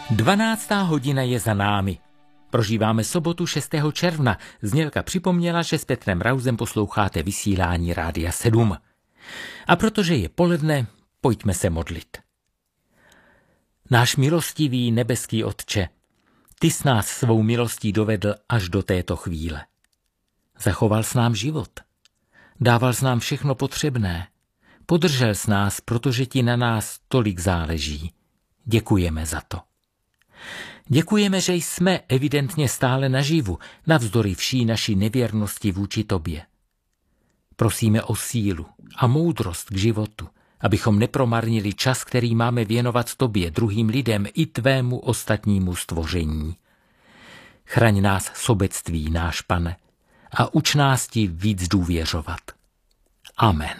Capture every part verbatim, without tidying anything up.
Dvanáctá hodina je za námi. Prožíváme sobotu šestého června. Znělka připomněla, že s Petrem Rausem posloucháte vysílání Rádia sedm. A protože je poledne, pojďme se modlit. Náš milostivý nebeský Otče, ty jsi nás svou milostí dovedl až do této chvíle. Zachoval s nám život. Dával s nám všechno potřebné. Podržel s nás, protože ti na nás tolik záleží. Děkujeme za to. Děkujeme, že jsme evidentně stále naživu, navzdory vší naší nevěrnosti vůči tobě. Prosíme o sílu a moudrost k životu, abychom nepromarnili čas, který máme věnovat tobě, druhým lidem i tvému ostatnímu stvoření. Chraň nás sobectví, náš Pane, a uč nás ti víc důvěřovat. Amen.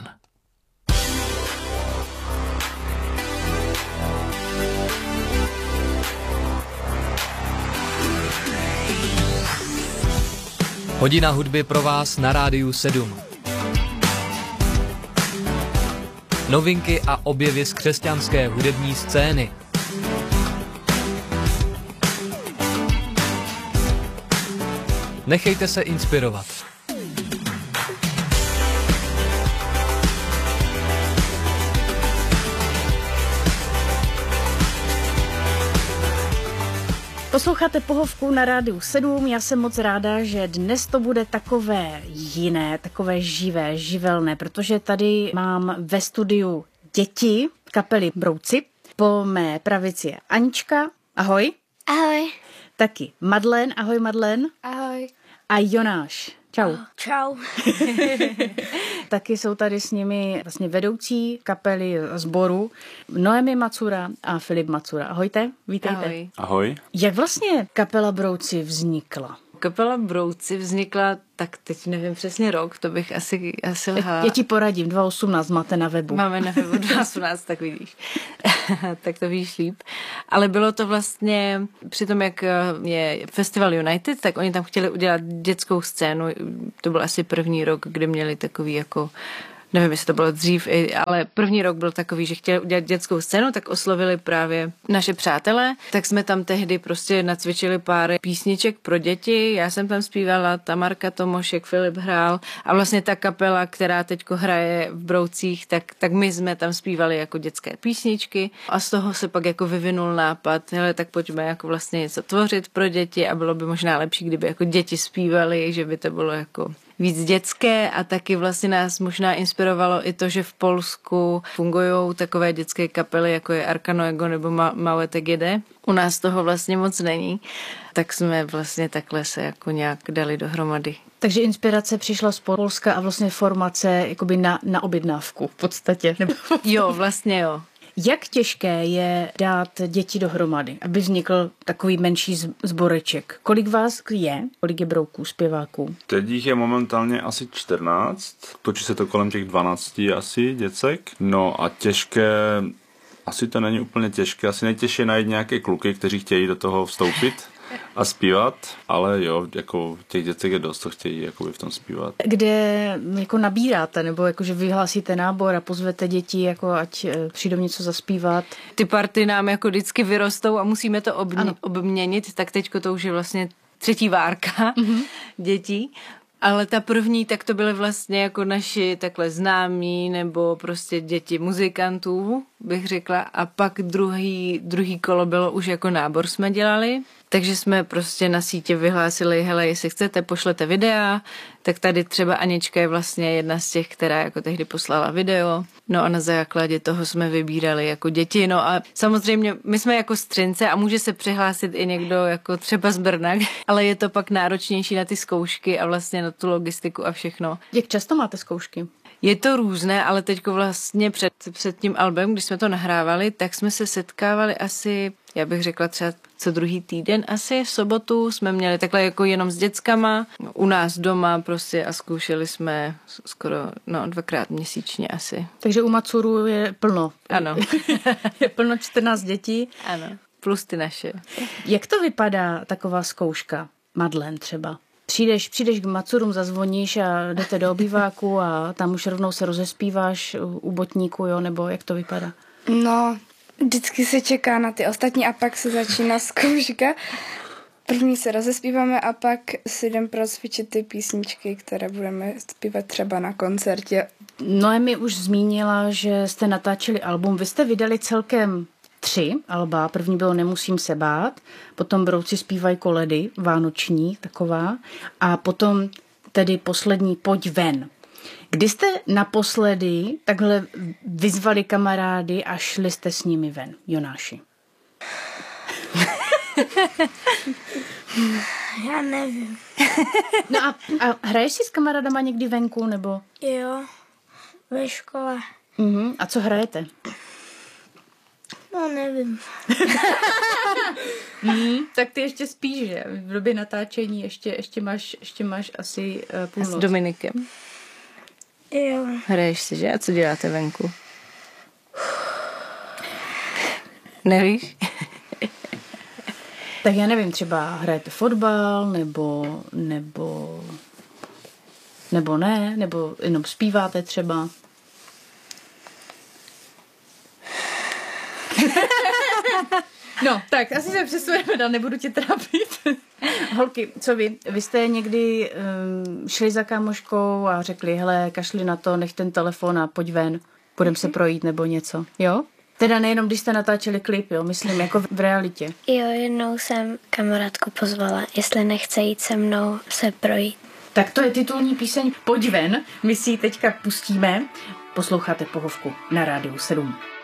Hodina hudby pro vás na Rádiu sedm. Novinky a objevy z křesťanské hudební scény. Nechejte se inspirovat. Posloucháte Pohovku na Rádiu sedm, já jsem moc ráda, že dnes to bude takové jiné, takové živé, živelné, protože tady mám ve studiu děti kapely Brouci. Po mé pravici je Anička, ahoj. Ahoj. Taky Madlen, ahoj Madlen. Ahoj. A Jonáš, čau. Čau. Taky jsou tady s nimi vlastně vedoucí kapely sboru Noemi Macura a Filip Macura. Ahojte, vítejte. Ahoj. Ahoj. Jak vlastně kapela Brouci vznikla? Kapela Brouci vznikla, tak teď nevím přesně rok, to bych asi, asi lhala. Já ti poradím, dva tisíce osmnáct máte na webu. Máme na webu dva tisíce osmnáct, tak vidíš. Tak to víš líp. Ale bylo to vlastně, při tom, jak je Festival United, tak oni tam chtěli udělat dětskou scénu. To byl asi první rok, kdy měli takový jako... Nevím, jestli to bylo dřív, ale první rok byl takový, že chtěli udělat dětskou scénu, tak oslovili právě naše přátelé. Tak jsme tam tehdy prostě nacvičili pár písniček pro děti. Já jsem tam zpívala, Tamarka Tomošek, Filip hrál a vlastně ta kapela, která teďko hraje v Broucích, tak, tak my jsme tam zpívali jako dětské písničky a z toho se pak jako vyvinul nápad, hele, tak pojďme jako vlastně něco tvořit pro děti a bylo by možná lepší, kdyby jako děti zpívali, že by to bylo jako víc dětské a taky vlastně nás možná inspirovalo i to, že v Polsku fungují takové dětské kapely, jako je Arka Noego nebo Ma- Małe T G D. U nás toho vlastně moc není, tak jsme vlastně takhle se jako nějak dali dohromady. Takže inspirace přišla z Polska a vlastně formace jakoby na, na objednávku v podstatě. Nebo... Jo, vlastně jo. Jak těžké je dát děti dohromady, aby vznikl takový menší sboreček? Kolik vás je? Kolik je brouků, zpěváků? Teď jich je momentálně asi čtrnáct. Točí se to kolem těch dvanácti asi děcek. No a těžké... Asi to není úplně těžké. Asi nejtěžší je najít nějaké kluky, kteří chtějí do toho vstoupit a zpívat, ale jo, jako těch děcek je dost, to chtějí jakoby v tom zpívat. Kde jako nabíráte, nebo jako, že vyhlásíte nábor a pozvete děti, jako ať přijdou něco zaspívat? Ty party nám jako vždycky vyrostou a musíme to obmě- obměnit, tak teďko to už je vlastně třetí várka mm-hmm. dětí. Ale ta první, tak to byly vlastně jako naši takhle známí nebo prostě děti muzikantů, bych řekla. A pak druhý, druhý kolo bylo už jako nábor jsme dělali. Takže jsme prostě na sítě vyhlásili, hele, jestli chcete, pošlete videa. Tak tady třeba Anička je vlastně jedna z těch, která jako tehdy poslala video. No a na základě toho jsme vybírali jako děti. No a samozřejmě my jsme jako střince a může se přihlásit i někdo jako třeba z Brna, ale je to pak náročnější na ty zkoušky a vlastně na tu logistiku a všechno. Jak často máte zkoušky? Je to různé, ale teďko vlastně před, před tím albem, když jsme to nahrávali, tak jsme se setkávali asi, já bych řekla třeba co druhý týden asi, v sobotu jsme měli takhle jako jenom s dětskama, u nás doma prostě a zkoušeli jsme skoro no, dvakrát měsíčně asi. Takže u Macuru je plno. Ano. Je plno čtrnáct dětí. Ano, plus ty naše. Jak to vypadá taková zkouška? Madlen třeba. Přijdeš, přijdeš k Macurům, zazvoníš a jdete do obýváku a tam už rovnou se rozespíváš u botníku, jo, nebo jak to vypadá? No, Vždycky se čeká na ty ostatní a pak se začíná zkouška. První se rozespíváme a pak si jdem procvičit ty písničky, které budeme zpívat třeba na koncertě. Noemi už zmínila, že jste natáčeli album. Vy jste vydali celkem tři alba. První bylo Nemusím se bát, potom Brouci zpívají koledy, vánoční taková, a potom tedy poslední Pojď ven. Kdy jste naposledy takhle vyzvali kamarády a šli jste s nimi ven, Jonáši? Já nevím. No a, a hraješ si s kamarádama někdy venku, nebo? Jo, ve škole. Uh-huh. A co hrajete? No, nevím. hmm, tak ty ještě spíš, že? V době natáčení ještě, ještě, máš, ještě máš asi uh, půlnoc. A s Dominikem? Jo. Hraješ si, že? A co děláte venku? Nevíš? Tak já nevím, třeba hrajete fotbal, nebo, nebo, nebo ne, nebo jenom zpíváte třeba. No, tak asi se přesuneme dál, nebudu tě trápit. Holky, co vy? Vy jste někdy um, šli za kámoškou a řekli, hele, kašli na to, nech ten telefon a pojď ven, půjdem se projít nebo něco, jo? Teda nejenom, když jste natáčeli klip, jo, myslím, jako v realitě. Jo, jednou jsem kamarádku pozvala, jestli nechce jít se mnou se projít. Tak to je titulní píseň Pojď ven, my si ji teďka pustíme. Posloucháte Pohovku na Rádiu sedm.